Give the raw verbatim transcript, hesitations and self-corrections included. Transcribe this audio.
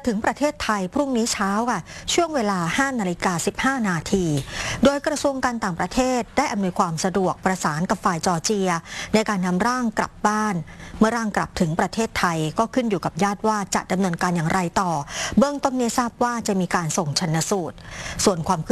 ถึงประเทศไทยพรุ่งนี้เช้าค่ะช่วงเวลา ห้านาฬิกาสิบห้านาทีโดยกระทรวงการต่างประเทศได้อำนวยความสะดวกประสานกับฝ่ายจอร์เจียในการนำร่างกลับบ้านเมื่อร่างกลับถึงประเทศไทยก็ขึ้นอยู่กับญาติว่าจะดำเนินการอย่างไรต่อเบื้องต้นนี้ทราบว่าจะมีการส่งชันสูตรส่วนความ